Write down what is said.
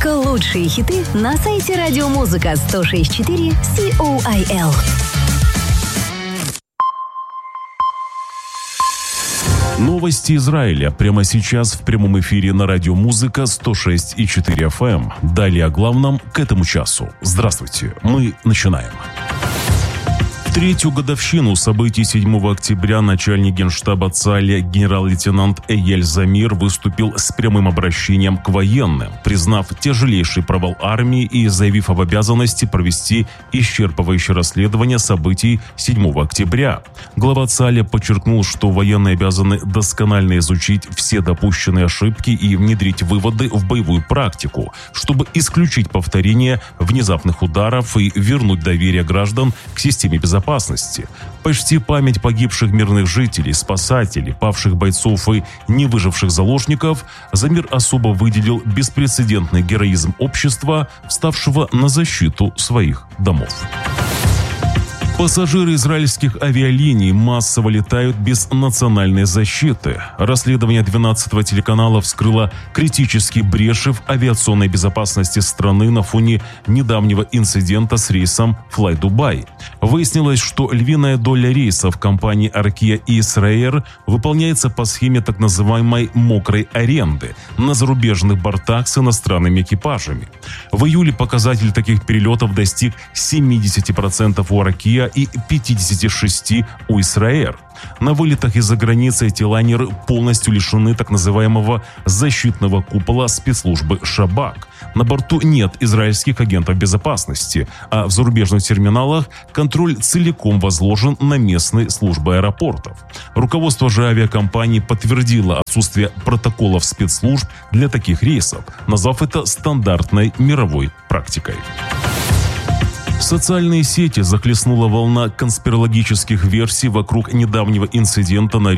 Только лучшие хиты на сайте радиомузыка 106.4 COIL. Новости Израиля прямо сейчас в прямом эфире на радио «Музыка» 106.4 FM. Далее о главном к этому часу. Здравствуйте, мы начинаем. В третью годовщину событий 7 октября начальник генштаба ЦАЛя генерал-лейтенант Эйель Замир выступил с прямым обращением к военным, признав тяжелейший провал армии и заявив об обязанности провести исчерпывающее расследование событий 7 октября. Глава ЦАЛя подчеркнул, что военные обязаны досконально изучить все допущенные ошибки и внедрить выводы в боевую практику, чтобы исключить повторение внезапных ударов и вернуть доверие граждан к системе безопасности. Почти память погибших мирных жителей, спасателей, павших бойцов и не выживших заложников Замир особо выделил беспрецедентный героизм общества, вставшего на защиту своих домов. Пассажиры израильских авиалиний массово летают без национальной защиты. Расследование 12-го телеканала вскрыло критические бреши в авиационной безопасности страны на фоне недавнего инцидента с рейсом Fly Dubai. Выяснилось, что львиная доля рейсов компании Arkia и Israel выполняется по схеме так называемой «мокрой аренды» на зарубежных бортах с иностранными экипажами. В июле показатель таких перелетов достиг 70% у Arkia и 56% у Israel. На вылетах из-за границы эти лайнеры полностью лишены так называемого защитного купола спецслужбы «Шабак». На борту нет израильских агентов безопасности, а в зарубежных терминалах контроль целиком возложен на местные службы аэропортов. Руководство же авиакомпании подтвердило отсутствие протоколов спецслужб для таких рейсов, назвав это стандартной мировой практикой. Социальные сети захлестнула волна конспирологических версий вокруг недавнего инцидента на